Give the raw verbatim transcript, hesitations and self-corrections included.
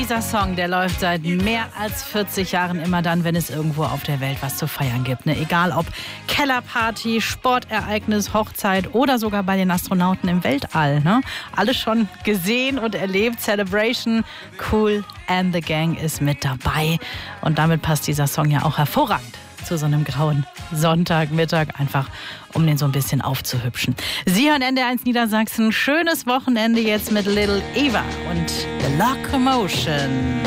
dieser Song, der läuft seit mehr als vierzig Jahren immer dann, wenn es irgendwo auf der Welt was zu feiern gibt. Ne? Egal ob Kellerparty, Sportereignis, Hochzeit oder sogar bei den Astronauten im Weltall. Ne? Alles schon gesehen und erlebt. Celebration, Kool and the Gang ist mit dabei. Und damit passt dieser Song ja auch hervorragend zu so einem grauen Sonntagmittag, einfach um den so ein bisschen aufzuhübschen. Sie hören N D R eins Niedersachsen. Schönes Wochenende jetzt mit Little Eva und The Locomotion.